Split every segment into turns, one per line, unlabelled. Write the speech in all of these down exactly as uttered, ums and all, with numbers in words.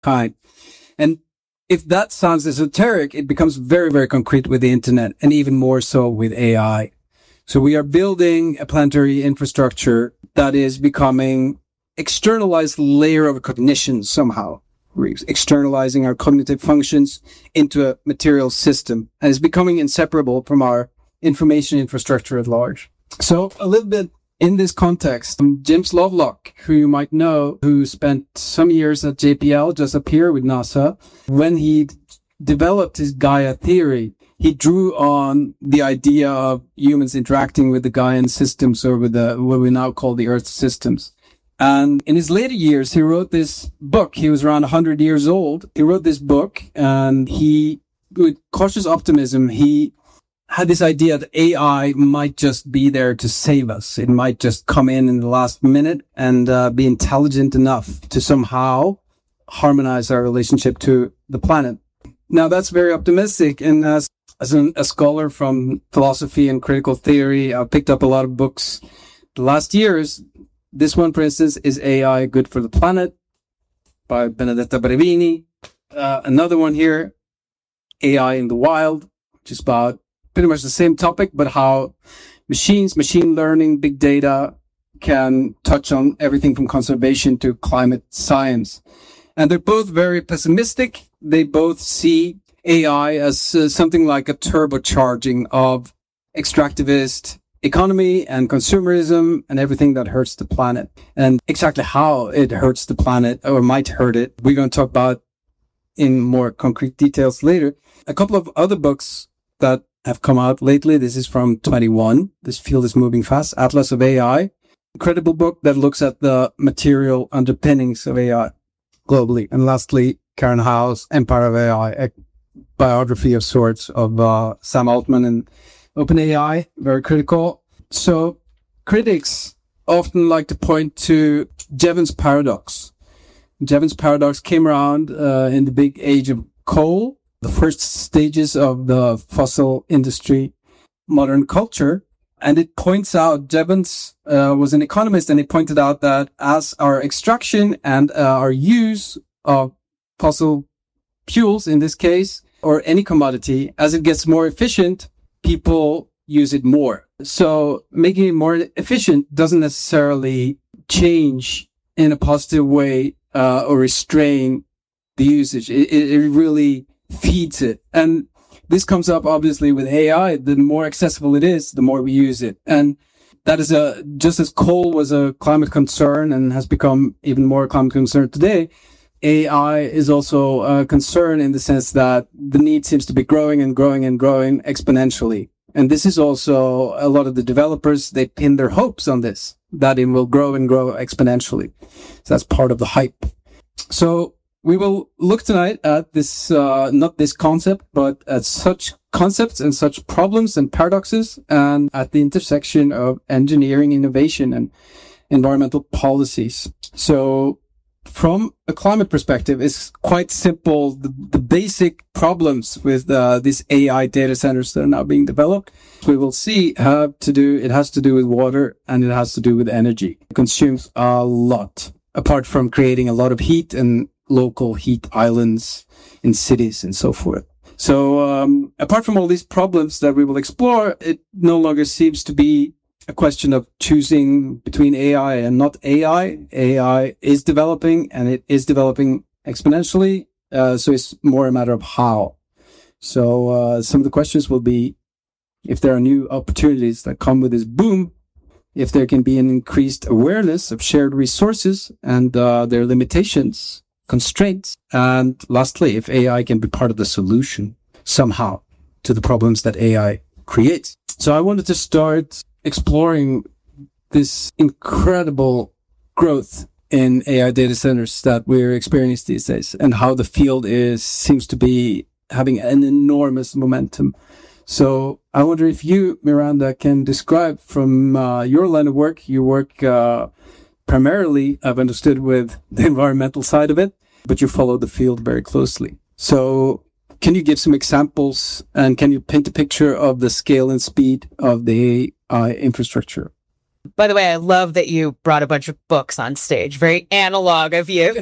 kind. And if that sounds esoteric, it becomes very, very concrete with the internet, and even more so with A I. So we are building a planetary infrastructure that is becoming externalized layer of cognition somehow. We're externalizing our cognitive functions into a material system, and it's becoming inseparable from our information infrastructure at large. So a little bit in this context, James Lovelock, who you might know, who spent some years at J P L, just up here with NASA, when he developed his Gaia theory, he drew on the idea of humans interacting with the Gaian systems, or with the what we now call the Earth systems. And in his later years, he wrote this book. He was around one hundred years old. He wrote this book, and he, with cautious optimism, he had this idea that A I might just be there to save us. It might just come in in the last minute and uh, be intelligent enough to somehow harmonize our relationship to the planet. Now, that's very optimistic. And as, as an, a scholar from philosophy and critical theory, I've picked up a lot of books the last years. This one, for instance, is A I Good for the Planet by Benedetta Brevini. Uh, another one here, A I in the Wild, which is about pretty much the same topic, but how machines, machine learning, big data can touch on everything from conservation to climate science. And they're both very pessimistic. They both see A I as uh, something like a turbocharging of extractivist economy and consumerism and everything that hurts the planet. And exactly how it hurts the planet or might hurt it, we're going to talk about in more concrete details later. A couple of other books that have come out lately. This is from twenty-one. This field is moving fast. Atlas of A I. Incredible book that looks at the material underpinnings of A I globally. And lastly, Karen Howe's Empire of A I, a biography of sorts of uh, Sam Altman and OpenAI. Very critical. So critics often like to point to Jevons paradox. Jevons paradox came around uh, in the big age of coal, the first stages of the fossil industry, modern culture. And it points out, Jevons uh, was an economist, and he pointed out that as our extraction and uh, our use of fossil fuels, in this case, or any commodity, as it gets more efficient, people use it more. So making it more efficient doesn't necessarily change in a positive way uh, or restrain the usage. It, it really feeds it. And this comes up obviously with A I. The more accessible it is, the more we use it. And that is a, just as coal was a climate concern and has become even more a climate concern today, A I is also a concern in the sense that the need seems to be growing and growing and growing exponentially. And this is also a lot of the developers, they pin their hopes on this, that it will grow and grow exponentially. So that's part of the hype. So we will look tonight at this, uh, not this concept, but at such concepts and such problems and paradoxes, and at the intersection of engineering, innovation, and environmental policies. So from a climate perspective, it's quite simple. The, the basic problems with uh, these A I data centers that are now being developed, we will see have to do, it has to do with water, and it has to do with energy. It consumes a lot, apart from creating a lot of heat and local heat islands in cities and so forth. So um, apart from all these problems that we will explore, it no longer seems to be a question of choosing between A I and not A I. A I is developing, and it is developing exponentially. Uh, so it's more a matter of how. So uh, some of the questions will be, if there are new opportunities that come with this boom, if there can be an increased awareness of shared resources and uh, their limitations, constraints, and lastly, if A I can be part of the solution somehow to the problems that A I creates. So I wanted to start exploring this incredible growth in A I data centers that we're experiencing these days, and how the field is seems to be having an enormous momentum. So I wonder if you, Miranda, can describe from uh, your line of work. You work uh, primarily, I've understood, with the environmental side of it, but you follow the field very closely. So can you give some examples, and can you paint a picture of the scale and speed of the A I infrastructure?
By the way, I love that you brought a bunch of books on stage. Very analog of you.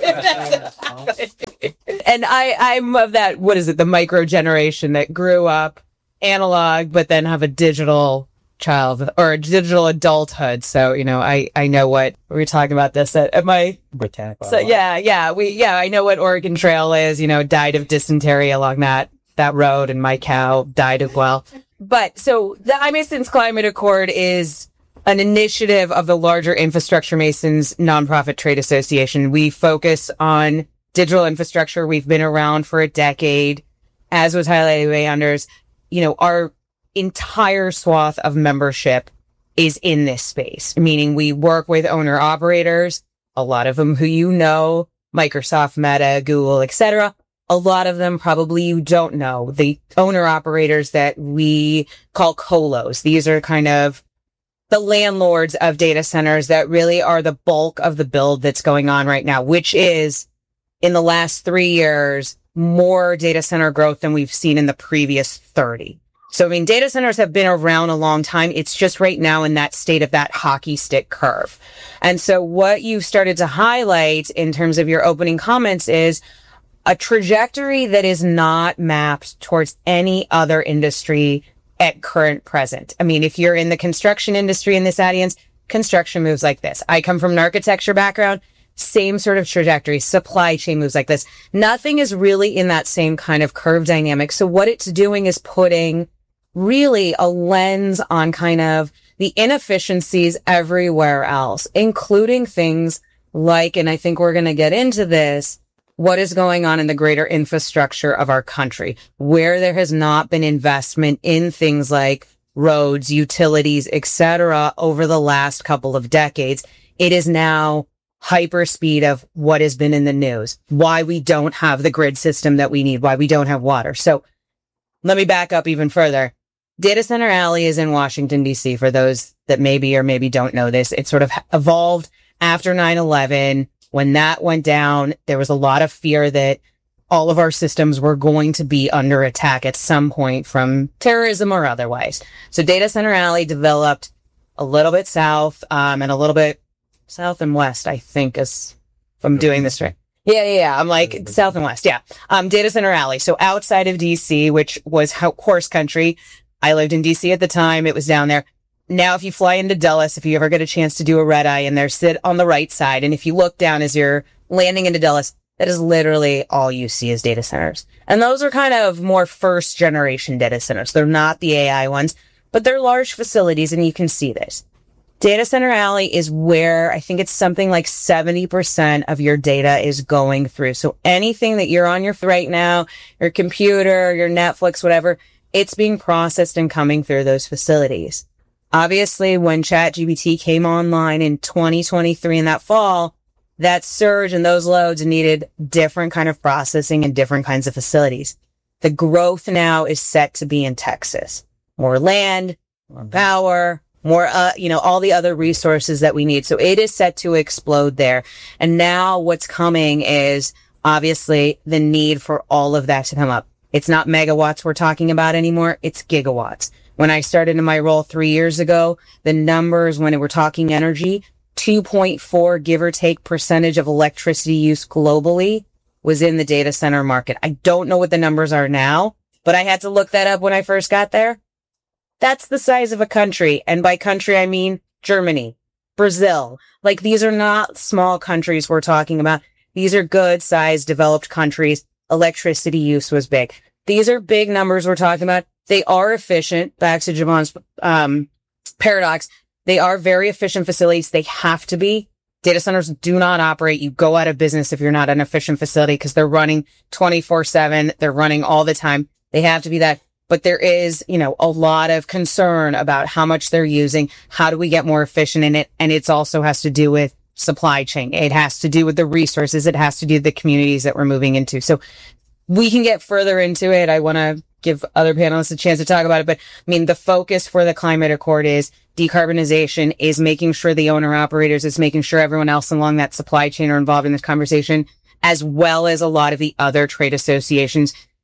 And I, I'm of that, what is it, the micro generation that grew up analog, but then have a digital child or a digital adulthood. So, you know, I, I know what we were talking about this at, at my, so yeah, yeah, we, yeah, I know what Oregon Trail is, you know, died of dysentery along that, that road, and my cow died as well. But so the iMasons Climate Accord is an initiative of the larger Infrastructure Masons nonprofit trade association. We focus on digital infrastructure. We've been around for a decade, as was highlighted by Anders. You know, our entire swath of membership is in this space, meaning we work with owner operators, a lot of them who you know, Microsoft, Meta, Google, et cetera. A lot of them probably you don't know. The owner operators that we call colos. These are kind of the landlords of data centers that really are the bulk of the build that's going on right now, which is in the last three years, more data center growth than we've seen in the previous thirty. So, I mean, data centers have been around a long time. It's just right now in that state of that hockey stick curve. And so what you've started to highlight in terms of your opening comments is a trajectory that is not mapped towards any other industry at current present. I mean, if you're in the construction industry in this audience, construction moves like this. I come from an architecture background, same sort of trajectory. Supply chain moves like this. Nothing is really in that same kind of curve dynamic. So what it's doing is putting really a lens on kind of the inefficiencies everywhere else, including things like, and I think we're going to get into this, what is going on in the greater infrastructure of our country, where there has not been investment in things like roads, utilities, et cetera over the last couple of decades. It is now hyper speed of what has been in the news, why we don't have the grid system that we need, why we don't have water. So let me back up even further. Data Center Alley is in Washington, D C. For those that maybe or maybe don't know this, it sort of evolved after nine eleven. When that went down, there was a lot of fear that all of our systems were going to be under attack at some point from terrorism or otherwise. So Data Center Alley developed a little bit south, um, and a little bit south and west, I think, is, if I'm doing this right. Yeah, yeah, yeah. I'm like south and west. Yeah. Um, Data Center Alley. So outside of D C, which was horse country. I lived in D C at the time. It was down there. Now, if you fly into Dulles, if you ever get a chance to do a red eye in there, sit on the right side. And if you look down as you're landing into Dulles, that is literally all you see is data centers. And those are kind of more first generation data centers. They're not the A I ones, but they're large facilities, and you can see this. Data Center Alley is where I think it's something like seventy percent of your data is going through. So anything that you're on your right now, your computer, your Netflix, whatever, it's being processed and coming through those facilities. Obviously, when ChatGPT came online in twenty twenty-three in that fall, that surge and those loads needed different kind of processing and different kinds of facilities. The growth now is set to be in Texas. More land, more power, more, uh, you know, all the other resources that we need. So it is set to explode there. And now what's coming is obviously the need for all of that to come up. It's not megawatts we're talking about anymore. It's gigawatts. When I started in my role three years ago, the numbers when we're talking energy, two point four give or take percentage of electricity use globally was in the data center market. I don't know what the numbers are now, but I had to look that up when I first got there. That's the size of a country. And by country, I mean Germany, Brazil. Like, these are not small countries we're talking about. These are good sized developed countries. Electricity use was big. These are big numbers we're talking about. They are efficient. Back to Jamon's um, paradox. They are very efficient facilities. They have to be. Data centers do not operate. You go out of business if you're not an efficient facility because they're running twenty-four seven. They're running all the time. They have to be that. But there is, you know, a lot of concern about how much they're using. How do we get more efficient in it? And it also has to do with supply chain. It has to do with the resources. It has to do with the communities that we're moving into. So we can get further into it. I want to give other panelists a chance to talk about it. But I mean, the focus for the Climate Accord is decarbonization, is making sure the owner operators, is making sure everyone else along that supply chain are involved in this conversation, as well as a lot of the other trade associations.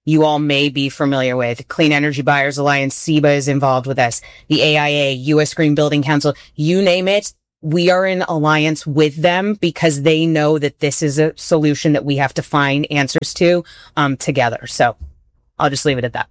you all may be familiar with. Clean Energy Buyers Alliance, S E B A is involved with us. The A I A, U S Green Building Council, you name it. We are in alliance with them because they know that this is a solution that we have to find answers to um, together. So I'll just leave it at that.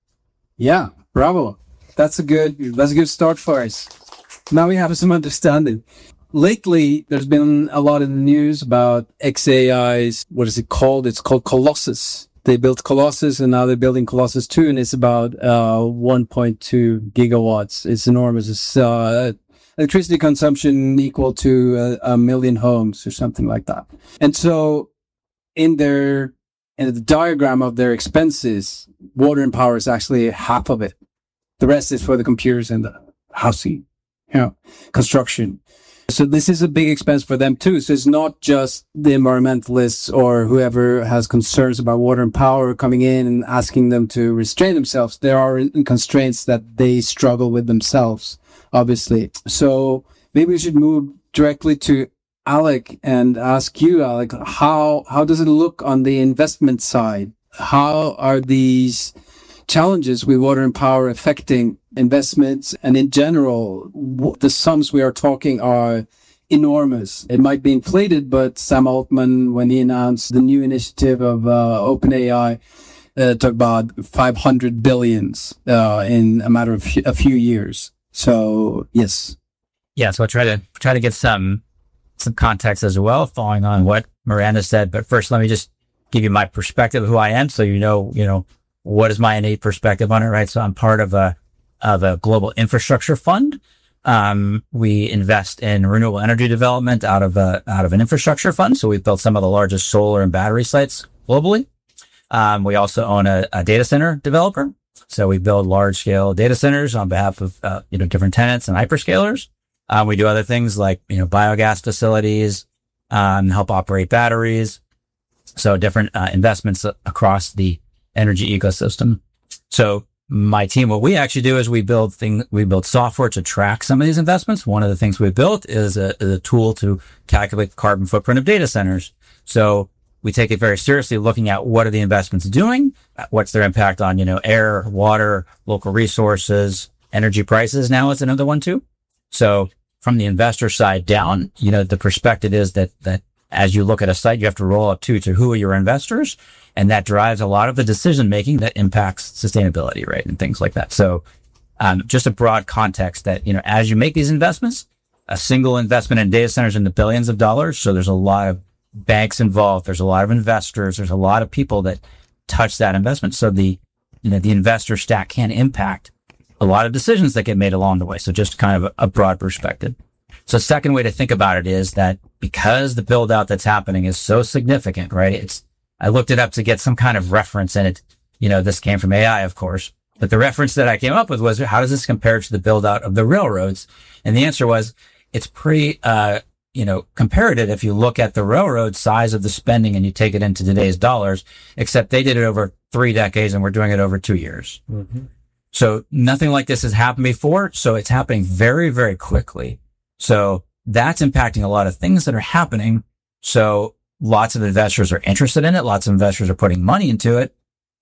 Yeah, bravo. That's a good, that's a good start for us. Now we have some understanding. Lately, there's been a lot in the news about X A I's, what is it called? It's called Colossus. They built Colossus and now they're building Colossus two, and it's about uh, one point two gigawatts. It's enormous. It's uh, electricity consumption equal to a, a million homes or something like that. And so in their, in the diagram of their expenses, water and power is actually half of it. The rest is for the computers and the housing, you know, construction. So this is a big expense for them too. So it's not just the environmentalists or whoever has concerns about water and power coming in and asking them to restrain themselves. There are constraints that they struggle with themselves, obviously. So maybe we should move directly to Alec and ask you, Alec, how, how does it look on the investment side? How are these challenges with water and power affecting investments? And in general, the sums we are talking are enormous. It might be inflated, but Sam Altman, when he announced the new initiative of uh, OpenAI, uh, talked about five hundred billions uh, in a matter of a few years. So, yes.
Yeah, so I'll try to try to get some some context as well, following on what Miranda said. But first, let me just give you my perspective of who I am, so you know, you know, what is my innate perspective on it, right? So I'm part of a of a global infrastructure fund. Um, we invest in renewable energy development out of a out of an infrastructure fund. So we've built some of the largest solar and battery sites globally. Um, we also own a, a data center developer. So we build large scale data centers on behalf of uh, you know different tenants and hyperscalers. Um, we do other things like you know biogas facilities, um, help operate batteries. So different uh, investments across the energy ecosystem. So my team, what we actually do is we build thing, we build software to track some of these investments. One of the things we built is a, is a tool to calculate the carbon footprint of data centers. So we take it very seriously, looking at what are the investments doing, what's their impact on, you know, air, water, local resources, energy prices. Now is another one too. So from the investor side down, you know, the perspective is that, that as you look at a site, you have to roll up too to who are your investors. And that drives a lot of the decision making that impacts sustainability, right? And things like that. So, um, just a broad context that, you know, as you make these investments, a single investment in data centers in the billions of dollars. So there's a lot of banks involved. There's a lot of investors. There's a lot of people that touch that investment. So the, you know, the investor stack can impact a lot of decisions that get made along the way. So just kind of a, a broad perspective. So second way to think about it is that because the build out that's happening is so significant, right? It's, I looked it up to get some kind of reference, and it, you know, this came from A I, of course, but the reference that I came up with was, how does this compare to the build out of the railroads? And the answer was, it's pretty, uh, you know, comparative if you look at the railroad size of the spending and you take it into today's dollars, except they did it over three decades and we're doing it over two years. Mm-hmm. So nothing like this has happened before. So it's happening very, very quickly. So that's impacting a lot of things that are happening. So lots of investors are interested in it. Lots of investors are putting money into it.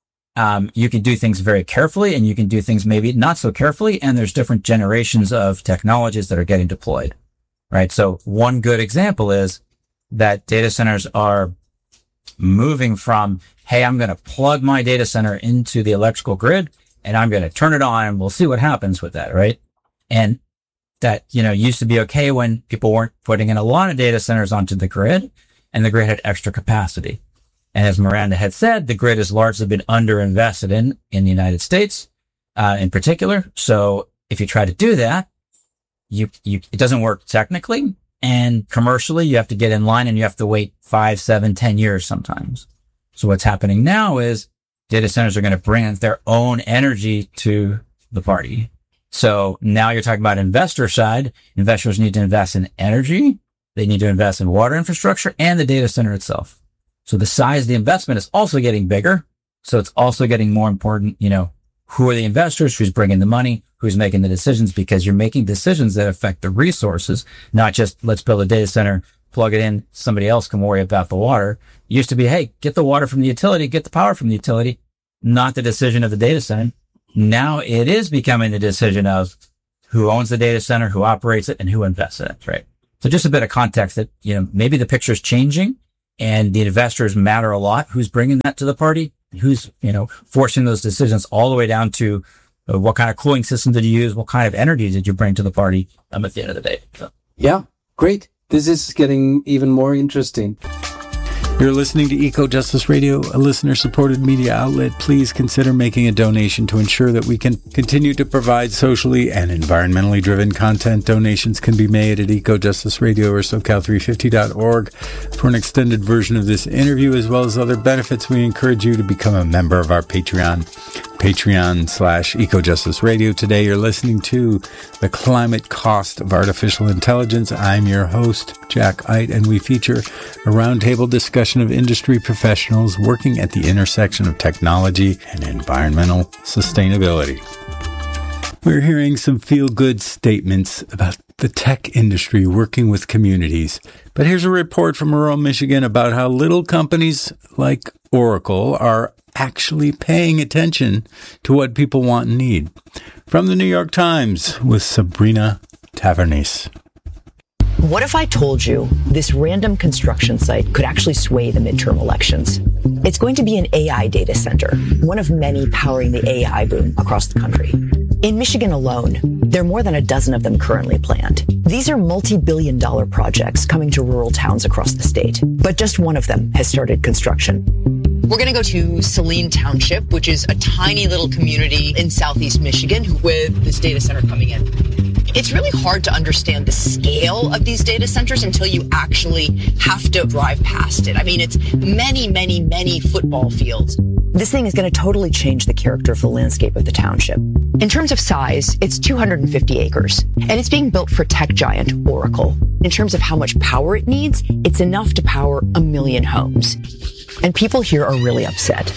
Um, you can do things very carefully and you can do things maybe not so carefully. And there's different generations of technologies that are getting deployed, right? So one good example is that data centers are moving from, hey, I'm going to plug my data center into the electrical grid and I'm going to turn it on and we'll see what happens with that, right? And that, you know, used to be okay when people weren't putting in a lot of data centers onto the grid and the grid had extra capacity. And as Miranda had said, the grid has largely been underinvested in, in the United States, uh, in particular. So if you try to do that, you, you, it doesn't work technically, and commercially you have to get in line and you have to wait five, seven, ten years sometimes. So what's happening now is data centers are going to bring their own energy to the party. So now you're talking about investor side. Investors need to invest in energy. They need to invest in water infrastructure and the data center itself. So the size of the investment is also getting bigger. So it's also getting more important, you know, who are the investors, who's bringing the money, who's making the decisions, because you're making decisions that affect the resources, not just let's build a data center, plug it in, somebody else can worry about the water. It used to be, hey, get the water from the utility, get the power from the utility. not the decision of the data center. Now it is becoming the decision of who owns the data center, who operates it, and who invests in it, right? So just a bit of context that, you know, maybe the picture is changing and the investors matter a lot. Who's bringing that to the party? Who's, you know, forcing those decisions all the way down to uh, what kind of cooling system did you use? What kind of energy did you bring to the party um, at the end of the day? So.
Yeah, great. This is getting even more interesting. You're listening to Eco Justice Radio, a listener-supported media outlet. Please consider making a donation to ensure that we can continue to provide socially and environmentally driven content. Donations can be made at Eco Justice Radio or SoCal three fifty dot org. For an extended version of this interview, as well as other benefits, we encourage you to become a member of our Patreon. Patreon slash Eco Justice Radio. Today you're listening to The Cost of Artificial Intelligence. I'm your host, Jack Eidt, and we feature a roundtable discussion of industry professionals working at the intersection of technology and environmental sustainability. We're hearing some feel-good statements about the tech industry working with communities. But here's a report from rural Michigan about how little companies like Oracle are actually paying attention to what people want and need. From the New York Times with Sabrina Tavernese.
What if I told you this random construction site could actually sway the midterm elections? It's going to be an A I data center, one of many powering the A I boom across the country. In Michigan alone, there are more than a dozen of them currently planned. These are multi-billion dollar projects coming to rural towns across the state, but just one of them has started construction.
We're going to go to Saline Township, which is a tiny little community in southeast Michigan with this data center coming in. It's really hard to understand the scale of these data centers until you actually have to drive past it. I mean, it's many, many, many football fields.
This thing is going to totally change the character of the landscape of the township. In terms of size, it's two hundred fifty acres, and it's being built for tech giant Oracle. In terms of how much power it needs, it's enough to power a million homes. And people here are really upset.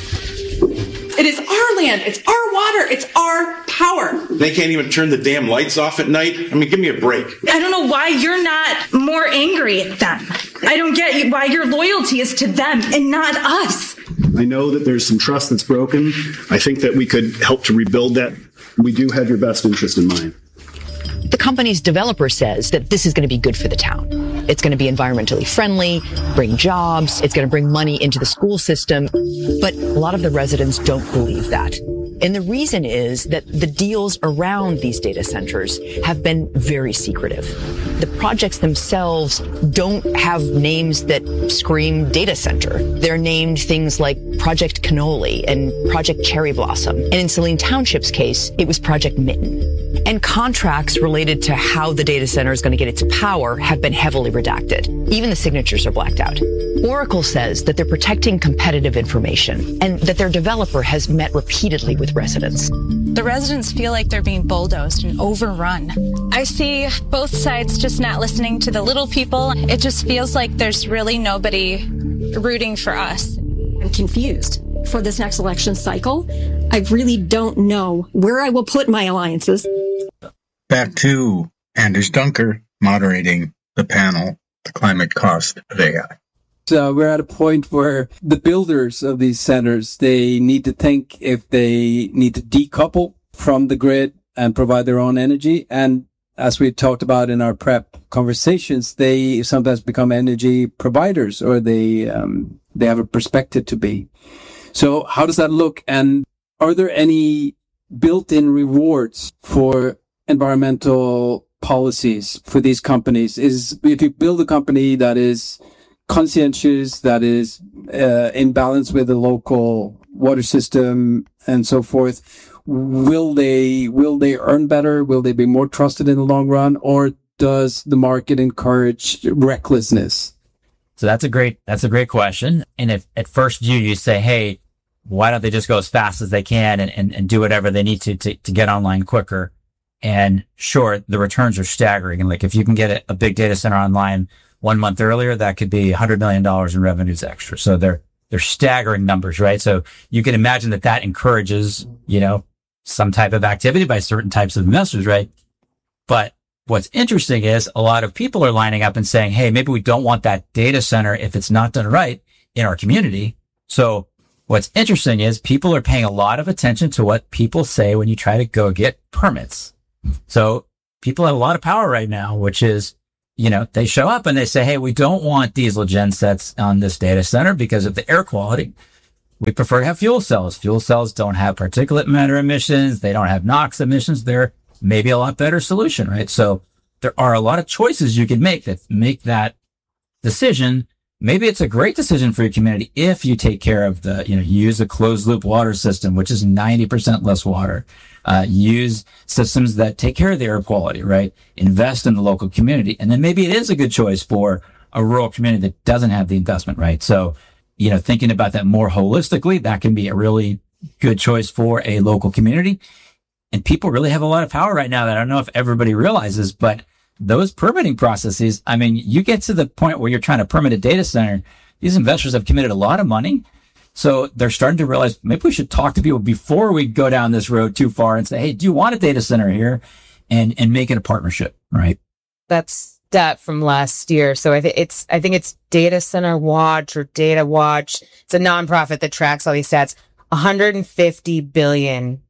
It is our land, it's our water, it's our power.
They can't even turn the damn lights off at night. I mean, give me a break.
I don't know why you're not more angry at them. I don't get why your loyalty is to them and not us.
I know that there's some trust that's broken. I think that we could help to rebuild that. We do have your best interest in mind.
The company's developer says that this is going to be good for the town. It's going to be environmentally friendly, bring jobs, it's going to bring money into the school system. But a lot of the residents don't believe that. And the reason is that the deals around these data centers have been very secretive. The projects themselves don't have names that scream data center. They're named things like Project Cannoli and Project Cherry Blossom. And in Saline Township's case, it was Project Mitten. And contracts related to how the data center is going to get its power have been heavily redacted. Even the signatures are blacked out. Oracle says that they're protecting competitive information and that their developer has met repeatedly with residents.
The residents feel like they're being bulldozed and overrun. I see both sides just not listening to the little people. It just feels like there's really nobody rooting for us.
I'm confused. For this next election cycle, I really don't know where I will put my alliances.
Back to Anders Dunker moderating the panel, The Climate Cost of A I.
So we're at a point where the builders of these centers, they need to think if they need to decouple from the grid and provide their own energy. And as we talked about in our prep conversations, they sometimes become energy providers, or they um, they have a perspective to be. So how does that look? And are there any built-in rewards for environmental policies for these companies? Is if you build a company that is conscientious, that is uh, in balance with the local water system and so forth, will they will they earn better? Will they be more trusted in the long run? Or does the market encourage recklessness?
So that's a great, that's a great question. And if at first view you say, hey, why don't they just go as fast as they can and, and, and do whatever they need to, to, to get online quicker? And sure, the returns are staggering. And like, if you can get a, a big data center online one month earlier, that could be a hundred million dollars in revenues extra. So they're, they're staggering numbers, right? So you can imagine that that encourages, you know, some type of activity by certain types of investors, right? But what's interesting is a lot of people are lining up and saying, hey, maybe we don't want that data center if it's not done right in our community. So what's interesting is people are paying a lot of attention to what people say when you try to go get permits. So people have a lot of power right now, which is, you know, they show up and they say, hey, we don't want diesel gensets on this data center because of the air quality. We prefer to have fuel cells. Fuel cells don't have particulate matter emissions. They don't have NOx emissions. They're maybe a lot better solution, right? So there are a lot of choices you can make that make that decision. Maybe it's a great decision for your community if you take care of the, you know, use a closed loop water system, which is ninety percent less water. Uh, use systems that take care of the air quality, right? Invest in the local community. And then maybe it is a good choice for a rural community that doesn't have the investment, right? So, you know, thinking about that more holistically, that can be a really good choice for a local community. And people really have a lot of power right now that I don't know if everybody realizes, but those permitting processes, I mean, you get to the point where you're trying to permit a data center. These investors have committed a lot of money. So they're starting to realize maybe we should talk to people before we go down this road too far and say, hey, do you want a data center here? And, and make it a partnership, right?
That's that from last year. So I think it's, I think it's Data Center Watch or Data Watch. It's a nonprofit that tracks all these stats. one hundred fifty billion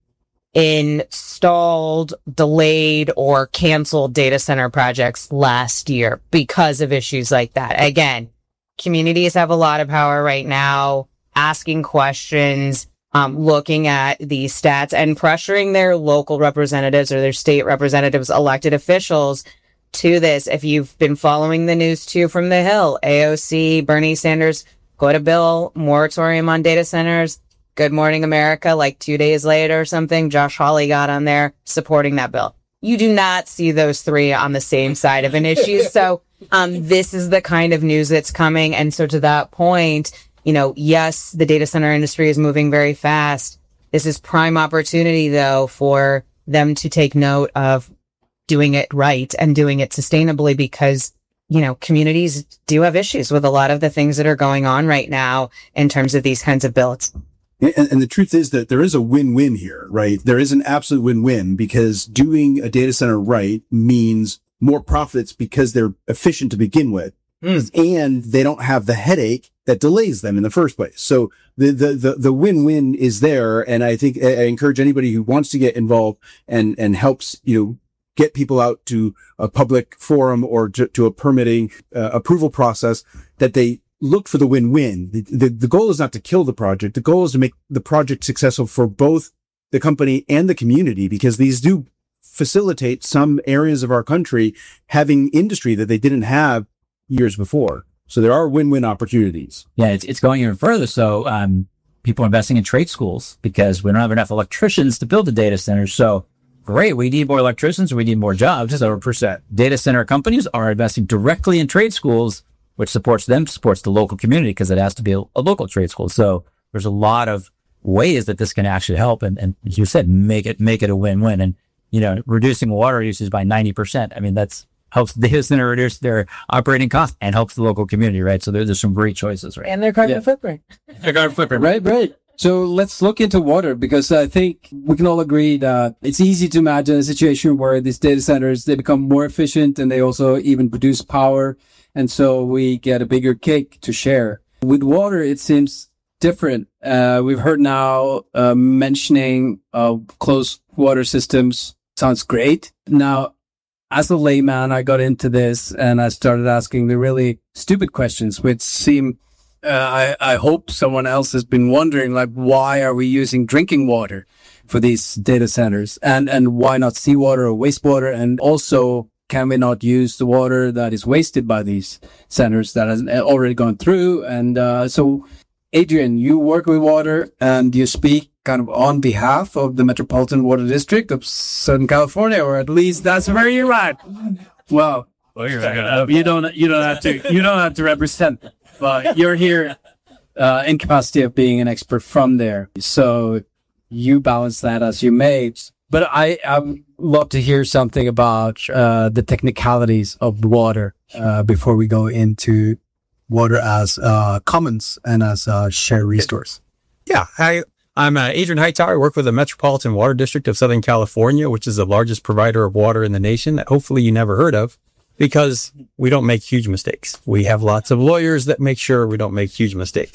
in stalled, delayed, or canceled data center projects last year because of issues like that. Again, communities have a lot of power right now, asking questions, um, looking at these stats and pressuring their local representatives or their state representatives, elected officials to this. If you've been following the news too from the Hill, A O C, Bernie Sanders, go to bill, moratorium on data centers. Good Morning America, like two days later or something, Josh Hawley got on there supporting that bill. You do not see those three on the same side of an issue. So um, this is the kind of news that's coming. And so to that point, you know, yes, the data center industry is moving very fast. This is prime opportunity, though, for them to take note of doing it right and doing it sustainably because, you know, communities do have issues with a lot of the things that are going on right now in terms of these kinds of builds.
And, and the truth is that there is a win-win here, right? There is an absolute win-win because doing a data center right means more profits because they're efficient to begin with. Mm. And they don't have the headache that delays them in the first place. So the, the, the, the win-win is there. And I think I encourage anybody who wants to get involved and, and helps, you know, get people out to a public forum or to, to a permitting uh, approval process that they look for the win-win. The, the, the goal is not to kill the project. The goal is to make the project successful for both the company and the community, because these do facilitate some areas of our country having industry that they didn't have years before. So there are win-win opportunities.
Yeah, it's, it's going even further. So, um, people are investing in trade schools because we don't have enough electricians to build the data centers. So great. We need more electricians. We need more jobs. So percent data center companies are investing directly in trade schools, which supports them, supports the local community because it has to be a, a local trade school. So there's a lot of ways that this can actually help. And, and as you said, make it, make it a win-win. And, you know, reducing water usage by ninety percent. I mean, that's helps the data center reduce their operating costs and helps the local community, right? So there, there's some great choices, right?
And their carbon
Yeah.
footprint.
Their carbon footprint,
Right, right. So let's look into water because I think we can all agree that it's easy to imagine a situation where these data centers, they become more efficient and they also even produce power. And so we get a bigger cake to share. With water, it seems different. Uh, we've heard now uh, mentioning uh, closed water systems. Sounds great. Now, as a layman, I got into this and I started asking the really stupid questions, which seem, uh, I, I hope someone else has been wondering, like, why are we using drinking water for these data centers? And, and why not seawater or wastewater? And also, can we not use the water that is wasted by these centers that has already gone through? And, uh, so Adrian, you work with water and you speak kind of on behalf of the Metropolitan Water District of Southern California, or at least that's where you're at. Well, well you're uh, you don't you don't have to you don't have to represent, but you're here uh, in capacity of being an expert from there. So you balance that as you may. But I I would love to hear something about uh, the technicalities of water uh, before we go into water as uh, commons and as a shared resource.
Yeah, I. I'm uh, Adrian Hightower. I work with the Metropolitan Water District of Southern California, which is the largest provider of water in the nation that hopefully you never heard of because we don't make huge mistakes. We have lots of lawyers that make sure we don't make huge mistakes.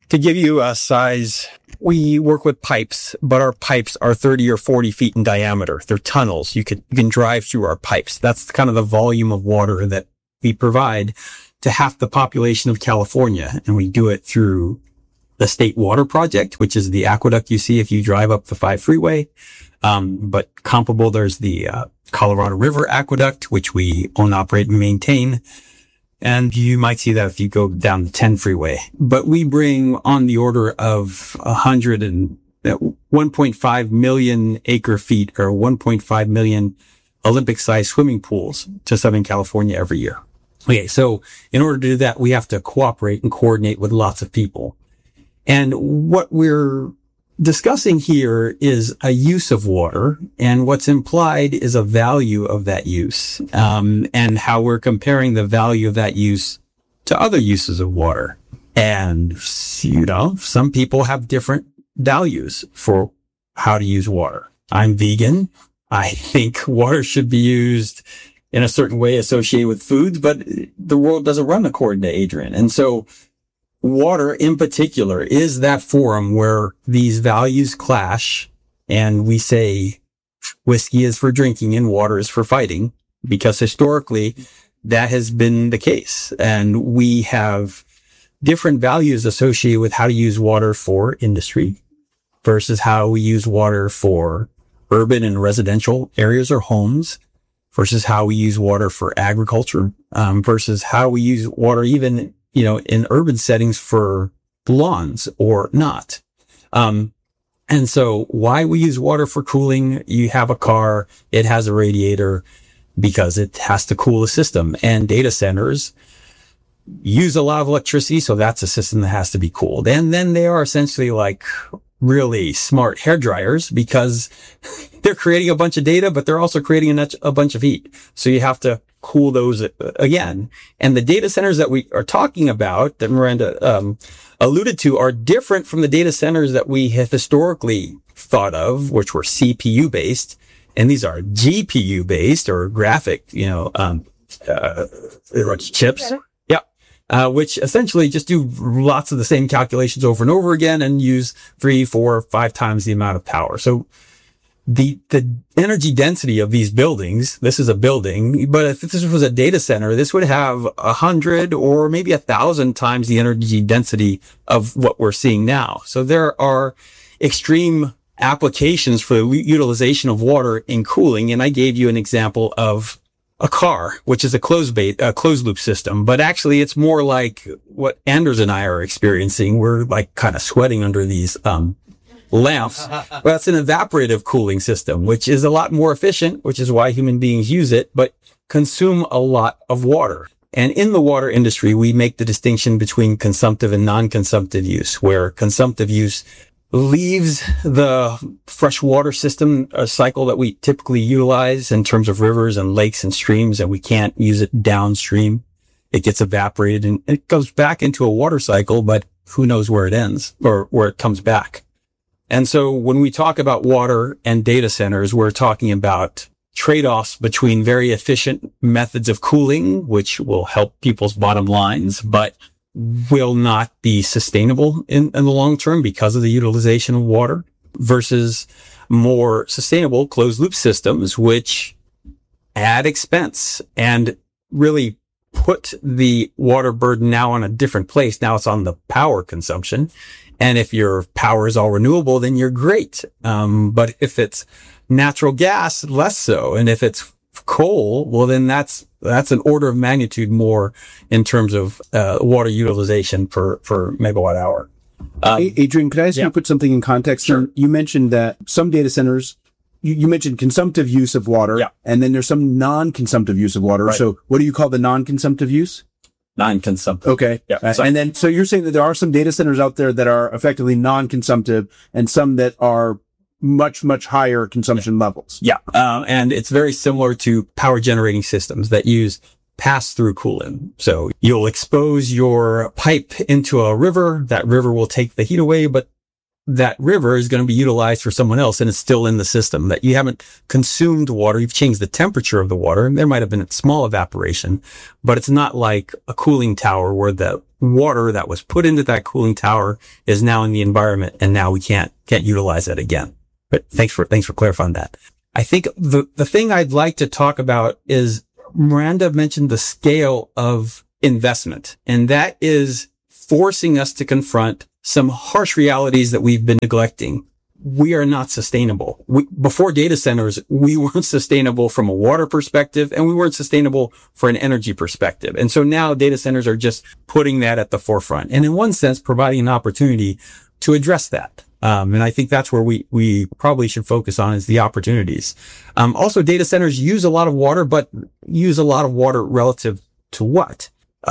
To give you a size, we work with pipes, but our pipes are thirty or forty feet in diameter. They're tunnels. You can, you can drive through our pipes. That's kind of the volume of water that we provide to half the population of California. And we do it through the State Water Project, which is the aqueduct you see if you drive up the five freeway. Um, but comparable, there's the uh, Colorado River Aqueduct, which we own, operate, and maintain. And you might see that if you go down the ten freeway. But we bring on the order of one hundred and one point five million acre feet or one point five million Olympic-sized swimming pools to Southern California every year. Okay, so in order to do that, we have to cooperate and coordinate with lots of people. And what we're discussing here is a use of water, and what's implied is a value of that use, um, and how we're comparing the value of that use to other uses of water. And, you know, some people have different values for how to use water. I'm vegan. I think water should be used in a certain way associated with foods, but the world doesn't run according to Adrian. And so water in particular is that forum where these values clash, and we say whiskey is for drinking and water is for fighting, because historically that has been the case. And we have different values associated with how to use water for industry versus how we use water for urban and residential areas or homes versus how we use water for agriculture, um, versus how we use water even you know, in urban settings for lawns or not. Um, and so why we use water for cooling? You have a car, it has a radiator because it has to cool the system, and data centers use a lot of electricity. So that's a system that has to be cooled. And then they are essentially like really smart hair dryers because they're creating a bunch of data, but they're also creating a, a bunch of heat. So you have to cool those again. And the data centers that we are talking about that Miranda um, alluded to are different from the data centers that we have historically thought of, which were C P U based. And these are G P U based or graphic, you know, um, uh, chips. Yeah. Uh, which essentially just do lots of the same calculations over and over again and use three, four, five times the amount of power. So the, the energy density of these buildings, this is a building, but if this was a data center, this would have a hundred or maybe a thousand times the energy density of what we're seeing now. So there are extreme applications for the utilization of water in cooling. And I gave you an example of a car, which is a closed bait, a closed loop system, but actually it's more like what Anders and I are experiencing. We're like kind of sweating under these, um, lamps. Well, that's an evaporative cooling system, which is a lot more efficient, which is why human beings use it, but consume a lot of water. And in the water industry, we make the distinction between consumptive and non-consumptive use, where consumptive use leaves the freshwater system, a cycle that we typically utilize in terms of rivers and lakes and streams, and we can't use it downstream. It gets evaporated and it goes back into a water cycle, but who knows where it ends or where it comes back. And so when we talk about water and data centers, we're talking about trade-offs between very efficient methods of cooling, which will help people's bottom lines, but will not be sustainable in, in the long term because of the utilization of water, versus more sustainable closed loop systems, which add expense and really put the water burden now on a different place. Now it's on the power consumption. And if your power is all renewable, then you're great. Um, but if it's natural gas, less so. And if it's coal, well, then that's, that's an order of magnitude more in terms of, uh, water utilization per, per megawatt hour.
Um, hey, Adrian, could I ask yeah. you to put something in context?
Sure.
You mentioned that some data centers, you, you mentioned consumptive use of water,
yeah.
and then there's some non-consumptive use of water.
Right.
So what do you call the non-consumptive use?
Non-consumptive.
Okay.
Yeah.
Uh, and then, so you're saying that there are some data centers out there that are effectively non-consumptive and some that are much, much higher consumption
yeah.
levels.
Yeah. Uh, and it's very similar to power generating systems that use pass-through cooling. So you'll expose your pipe into a river. That river will take the heat away, but that river is going to be utilized for someone else and it's still in the system, that you haven't consumed water. You've changed the temperature of the water. There might have been a small evaporation, but it's not like a cooling tower where the water that was put into that cooling tower is now in the environment and now we can't, can't utilize it again. But thanks for, thanks for clarifying that. I think the, the thing I'd like to talk about is Miranda mentioned the scale of investment, and that is forcing us to confront some harsh realities that we've been neglecting. We are not sustainable. We, before data centers, we weren't sustainable from a water perspective, and we weren't sustainable for an energy perspective. And so now data centers are just putting that at the forefront, and in one sense, providing an opportunity to address that. Um, and I think that's where we, we probably should focus on is the opportunities. Um, also data centers use a lot of water, but use a lot of water relative to what?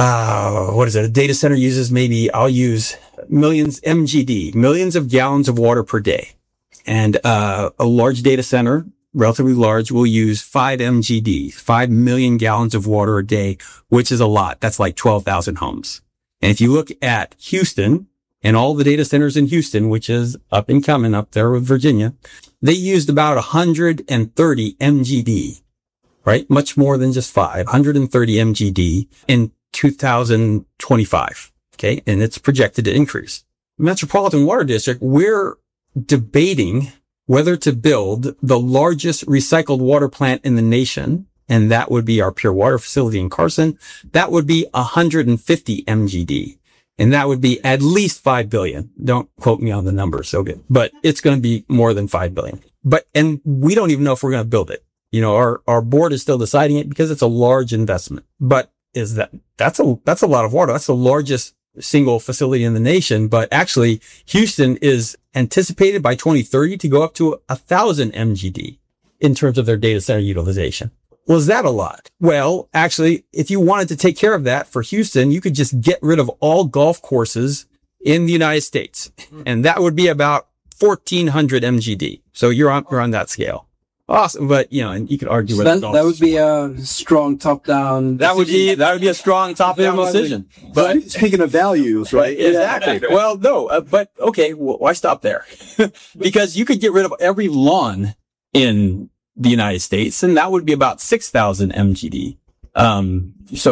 Uh, what is it? A data center uses maybe, I'll use millions, M G D, millions of gallons of water per day. And, uh, a large data center, relatively large, will use five M G D, five million gallons of water a day, which is a lot. That's like twelve thousand homes. And if you look at Houston, and all the data centers in Houston, which is up and coming up there with Virginia, they used about one hundred thirty M G D, right? Much more than just five, one hundred thirty M G D in two thousand twenty-five. Okay. And it's projected to increase. Metropolitan Water District, we're debating whether to build the largest recycled water plant in the nation. And that would be our pure water facility in Carson. That would be one hundred fifty M G D. And that would be at least five billion. Don't quote me on the numbers. So good, but it's going to be more than five billion. But, and we don't even know if we're going to build it. You know, our, our board is still deciding it because it's a large investment, but is that, that's a, that's a lot of water. That's the largest single facility in the nation. But actually Houston is anticipated by twenty thirty to go up to a thousand M G D in terms of their data center utilization. Well, is that a lot? Well, actually, if you wanted to take care of that for Houston, you could just get rid of all golf courses in the United States. And that would be about fourteen hundred M G D. So you're on, you're on that scale. Awesome. But, you know, and you could argue
so
with
that, that would be a strong top down.
That would be, that would be a strong top down decision.
But speaking of values, right?
Exactly. Yeah. Well, no, uh, but okay. Well, why stop there? Because you could get rid of every lawn in the United States, and that would be about six thousand M G D. Um,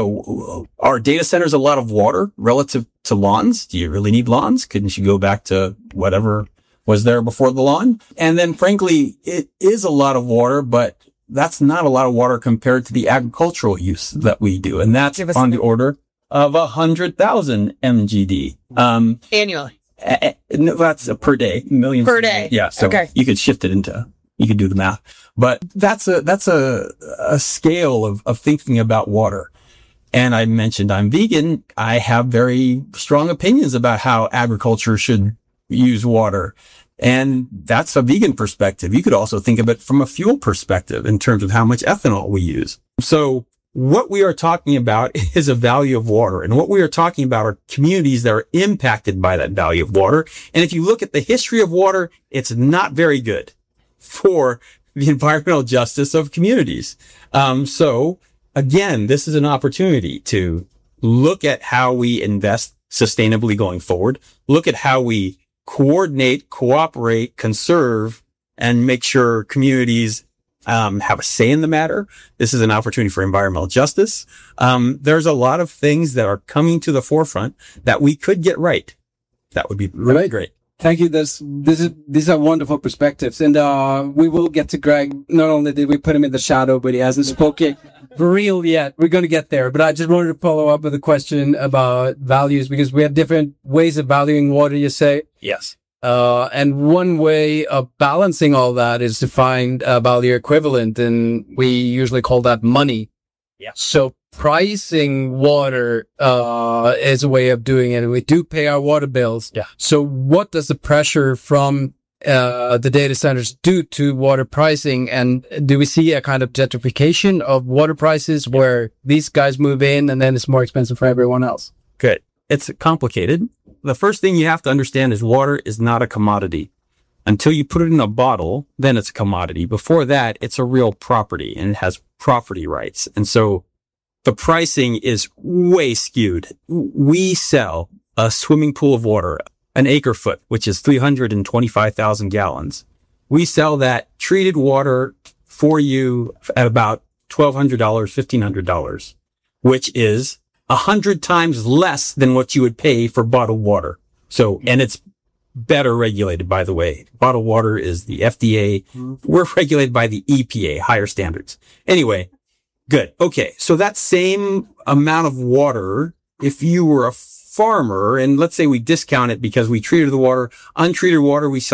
so are data centers a lot of water relative to lawns? Do you really need lawns? Couldn't you go back to whatever was there before the lawn? And then frankly, it is a lot of water, but that's not a lot of water compared to the agricultural use that we do. And that's on the order of a hundred thousand M G D. Um,
annually.
Uh, no, that's a per day, millions
per day.
Yeah. So
okay.
You could shift it into, you could do the math, but that's a, that's a, a scale of, of thinking about water. And I mentioned I'm vegan. I have very strong opinions about how agriculture should use water. And that's a vegan perspective. You could also think of it from a fuel perspective in terms of how much ethanol we use. So what we are talking about is a value of water. And what we are talking about are communities that are impacted by that value of water. And if you look at the history of water, it's not very good for the environmental justice of communities. Um, so again, this is an opportunity to look at how we invest sustainably going forward. Look at how we coordinate, cooperate, conserve, and make sure communities um, have a say in the matter. This is an opportunity for environmental justice. Um, there's a lot of things that are coming to the forefront that we could get right. That would be really
right.
great.
Thank you. This, this is, these are wonderful perspectives. And, uh, we will get to Greg. Not only did we put him in the shadow, but he hasn't spoken real yet. We're going to get there. But I just wanted to follow up with a question about values because we have different ways of valuing water, you say.
Yes.
Uh, and one way of balancing all that is to find a value equivalent. And we usually call that money.
Yeah.
So pricing water, uh, is a way of doing it. And we do pay our water bills.
Yeah.
So what does the pressure from, uh, the data centers do to water pricing? And do we see a kind of gentrification of water prices yeah. where these guys move in and then it's more expensive for everyone else?
Good. It's complicated. The first thing you have to understand is water is not a commodity. Until you put it in a bottle, then it's a commodity. Before that, it's a real property and it has property rights. And so the pricing is way skewed. We sell a swimming pool of water, an acre foot, which is three hundred twenty-five thousand gallons. We sell that treated water for you at about twelve hundred dollars, fifteen hundred dollars, which is a hundred times less than what you would pay for bottled water. So, and it's better regulated, by the way. Bottled water is the F D A. We're regulated by the E P A, higher standards. Anyway, good. Okay. So that same amount of water, if you were a farmer, and let's say we discount it because we treated the water, untreated water, we sell